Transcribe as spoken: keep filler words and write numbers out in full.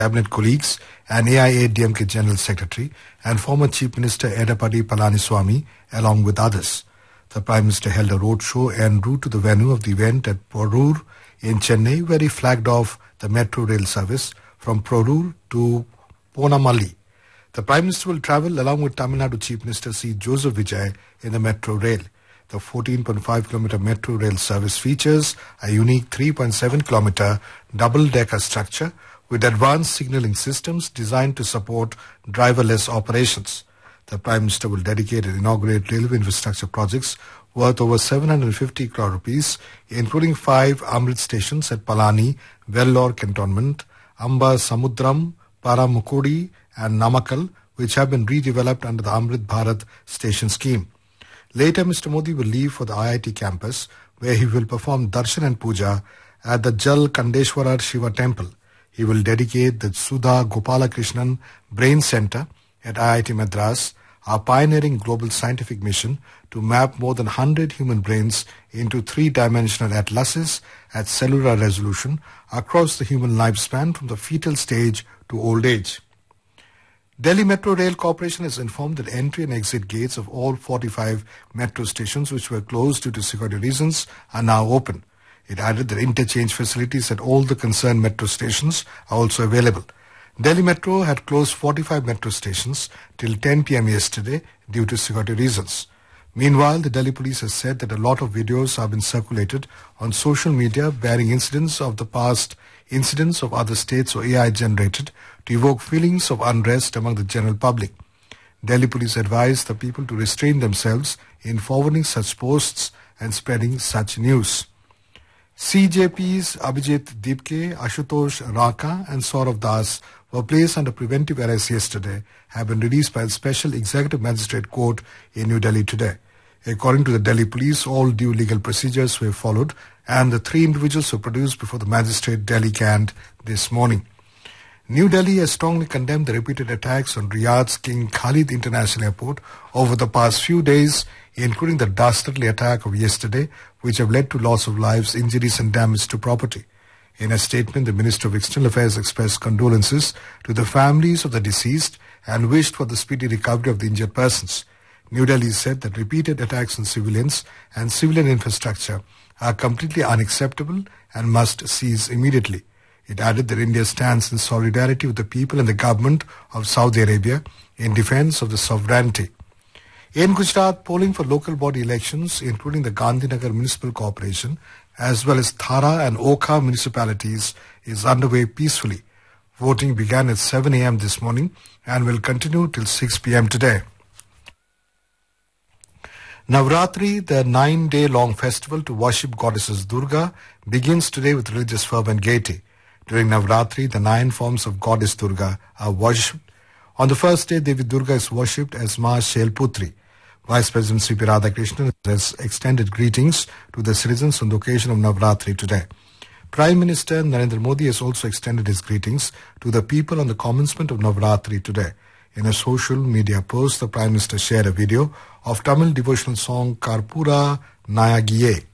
Cabinet colleagues and A I A D M K General Secretary and former Chief Minister Edappadi Palaniswamy, along with others. The Prime Minister held a roadshow en route to the venue of the event at Porur in Chennai, where he flagged off the metro rail service from Porur to Ponamalli. The Prime Minister will travel along with Tamil Nadu Chief Minister C. Joseph Vijay in the metro rail. The fourteen point five kilometer metro rail service features a unique three point seven kilometer double-decker structure with advanced signalling systems designed to support driverless operations. The Prime Minister will dedicate and inaugurate railway infrastructure projects worth over seven hundred fifty crore rupees, including five Amrit stations at Palani, Vellore Cantonment, Amba Samudram, Paramukudi and Namakkal, which have been redeveloped under the Amrit Bharat station scheme. Later, Mister Modi will leave for the I I T campus, where he will perform darshan and puja at the Jal Kandeshwara Shiva temple. He will dedicate the Sudha Gopalakrishnan Brain Center at I I T Madras, our pioneering global scientific mission to map more than one hundred human brains into three-dimensional atlases at cellular resolution across the human lifespan from the fetal stage to old age. Delhi Metro Rail Corporation has informed that entry and exit gates of all forty-five metro stations which were closed due to security reasons are now open. It added that interchange facilities at all the concerned metro stations are also available. Delhi Metro had closed forty-five metro stations till ten p m yesterday due to security reasons. Meanwhile, the Delhi police has said that a lot of videos have been circulated on social media bearing incidents of the past incidents of other states or A I generated to evoke feelings of unrest among the general public. Delhi police advised the people to restrain themselves in forwarding such posts and spreading such news. C J P's Abhijit Deepke, Ashutosh Raka and Saurav Das were placed under preventive arrest yesterday, have been released by the Special Executive Magistrate Court in New Delhi today. According to the Delhi police, all due legal procedures were followed and the three individuals were produced before the magistrate Delhi Cant this morning. New Delhi has strongly condemned the repeated attacks on Riyadh's King Khalid International Airport over the past few days, including the dastardly attack of yesterday, which have led to loss of lives, injuries and damage to property. In a statement, the Minister of External Affairs expressed condolences to the families of the deceased and wished for the speedy recovery of the injured persons. New Delhi said that repeated attacks on civilians and civilian infrastructure are completely unacceptable and must cease immediately. It added that India stands in solidarity with the people and the government of Saudi Arabia in defense of the sovereignty. In Gujarat, polling for local body elections, including the Gandhinagar Municipal Corporation, as well as Thara and Okha municipalities, is underway peacefully. Voting began at seven a m this morning and will continue till six p m today. Navratri, the nine-day-long festival to worship goddesses Durga, begins today with religious fervor and gaiety. During Navratri, the nine forms of goddess Durga are worshipped. On the first day, Devi Durga is worshipped as Ma Shailputri. Vice President C P Radhakrishnan has extended greetings to the citizens on the occasion of Navratri today. Prime Minister Narendra Modi has also extended his greetings to the people on the commencement of Navratri today. In a social media post, the Prime Minister shared a video of Tamil devotional song Karpura Nayagiye.